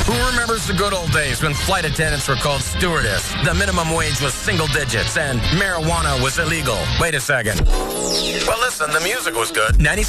Who remembers the good old days when flight attendants were called stewardess, the minimum wage was single digits, and marijuana was illegal? Wait a second. Well, listen, the music was good. 96